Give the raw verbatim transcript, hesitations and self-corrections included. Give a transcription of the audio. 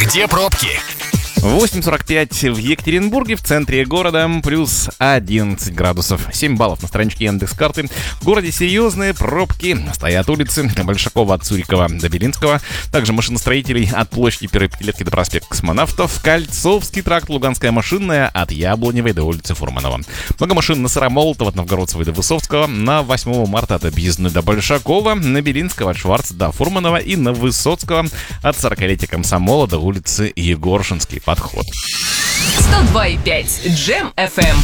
Где пробки? восемь сорок пять в Екатеринбурге, в центре города, плюс одиннадцать градусов. семь баллов на страничке Яндекс.Карты. В городе серьезные пробки. Стоят улицы Большакова от Цурикова до Белинского. Также машиностроителей от площади Первой Пятилетки до проспекта Космонавтов. Кольцовский тракт, Луганская машинная от Яблоневой до улицы Фурманова. Много машин на Сыромолотова от Новгородцева до Высоцкого. На восьмого марта от Объездной до Большакова. На Белинского от Шварца до Фурманова. И на Высоцкого от сорокалетия Комсомола до улицы Егоршинский подход. сто два и пять Джем эф эм.